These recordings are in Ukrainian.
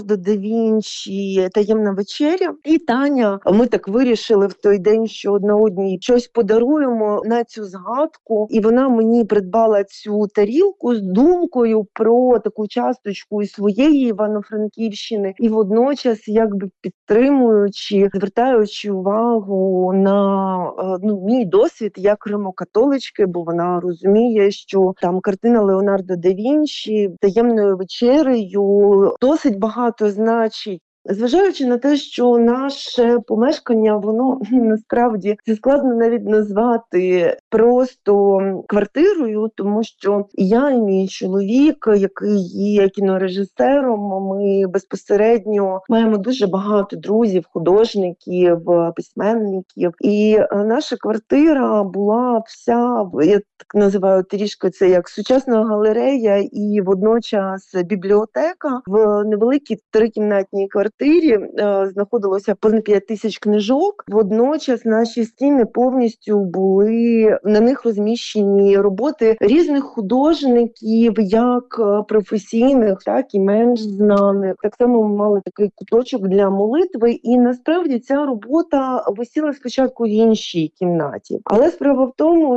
да Вінчі «Таємна вечеря». І Таня, ми так вирішили в той день, що одна одній щось подаруємо на цю згадку. І вона мені придбала цю тарілку з думкою про таку часточку із своєї Івано-Франківщини. І водночас, якби підтримуючи, звертаючи увагу на мій досвід як римокатолички, бо вона розуміє, що там картина Леонардо да Вінчі «Таємною вечерею» досить багато значить. Зважаючи на те, що наше помешкання, воно насправді це складно навіть назвати просто квартирою, тому що я і мій чоловік, який є кінорежисером, ми безпосередньо маємо дуже багато друзів, художників, письменників. І наша квартира була вся, я так називаю трішки це як сучасна галерея і водночас бібліотека. В невеликій трикімнатній квартирі знаходилося понад 5 тисяч книжок. Водночас наші стіни повністю були, на них розміщені роботи різних художників, як професійних, так і менш знаних. Так само ми мали такий куточок для молитви, і насправді ця робота висіла спочатку в іншій кімнаті. Але справа в тому,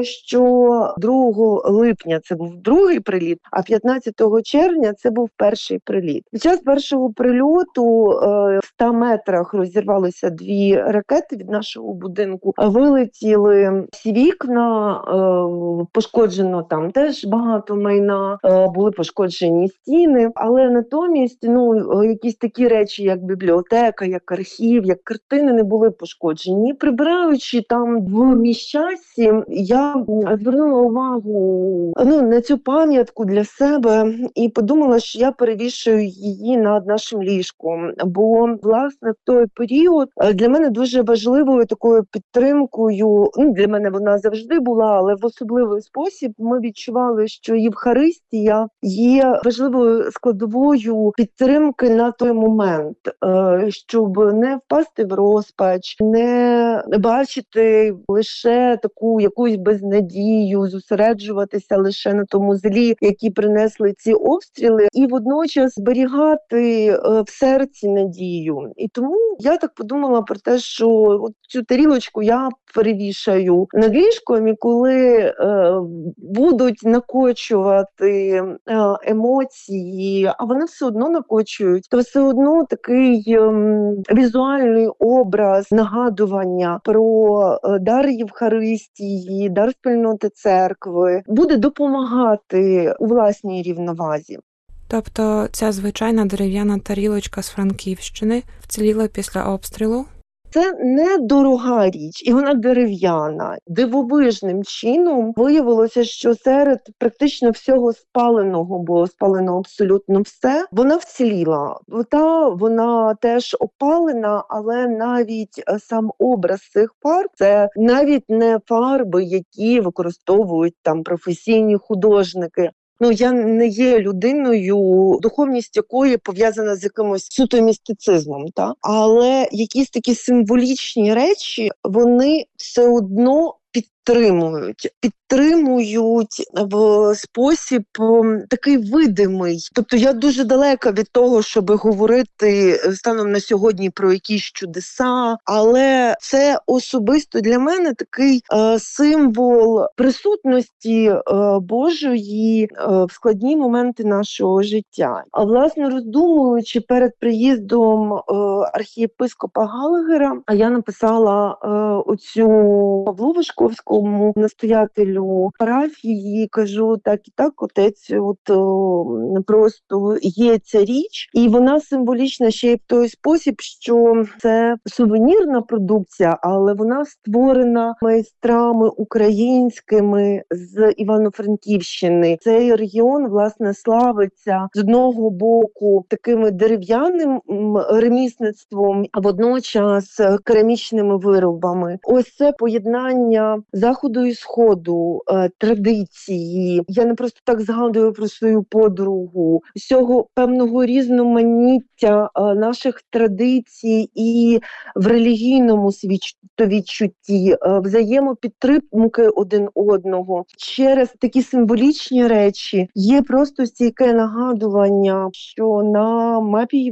що 2 липня це був другий приліт, а 15 червня це був перший приліт. Під час першого прильоту в 100 метрах розірвалися 2 ракети від нашого будинку, вилетіли всі вікна, пошкоджено там теж багато майна, були пошкоджені стіни, але натомість якісь такі речі, як бібліотека, як архів, як картини не були пошкоджені. І прибираючи там в міщасі, я звернула увагу на цю пам'ятку для себе і подумала, що я перевішую її над нашим ліжком. Бо, власне, в той період для мене дуже важливою такою підтримкою, для мене вона завжди була, але в особливий спосіб ми відчували, що Євхаристія є важливою складовою підтримки на той момент, щоб не впасти в розпач, не бачити лише таку якусь безнадію, зосереджуватися лише на тому злі, які принесли ці обстріли, і водночас зберігати в серці надію. І тому я так подумала про те, що от цю тарілочку я перевішаю над ліжком, і коли будуть накочувати емоції, а вони все одно накочують, то все одно такий візуальний образ нагадування про дар Євхаристії, дар спільноти церкви буде допомагати у власній рівновазі. Тобто ця звичайна дерев'яна тарілочка з Франківщини вціліла після обстрілу? Це не дорога річ, і вона дерев'яна. Дивовижним чином виявилося, що серед практично всього спаленого, бо спалено абсолютно все, вона вціліла. Вона теж опалена, але навіть сам образ цих фарб – це навіть не фарби, які використовують там професійні художники. Я не є людиною, духовність якої пов'язана з якимось суто містицизмом, але якісь такі символічні речі, вони все одно підтримують в спосіб такий видимий. Тобто я дуже далека від того, щоб говорити станом на сьогодні про якісь чудеса, але це особисто для мене такий символ присутності Божої в складні моменти нашого життя. А власне, роздумуючи перед приїздом архієпископа Галагера, я написала оцю Павлу Важковському, настоятелю парафії, кажу, так і так, отець, просто є ця річ, і вона символічна ще й в той спосіб, що це сувенірна продукція, але вона створена майстрами українськими з Івано-Франківщини. Цей регіон, власне, славиться з одного боку такими дерев'яним ремісництвом, а водночас керамічними виробами. Ось це поєднання Заходу і Сходу, традиції. Я не просто так згадую про свою подругу. Всього певного різноманіття наших традицій і в релігійному світовідчутті, взаємопідтримки один одного. Через такі символічні речі є просто стійке нагадування, що на мапі